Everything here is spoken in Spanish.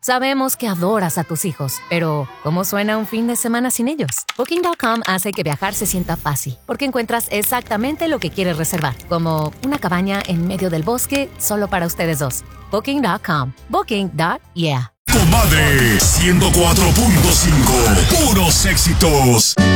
Sabemos que adoras a tus hijos, pero ¿cómo suena un fin de semana sin ellos? Booking.com hace que viajar se sienta fácil, porque encuentras exactamente lo que quieres reservar, como una cabaña en medio del bosque solo para ustedes dos. Booking.com. Booking.yeah. Comadre 104.5. Puros éxitos.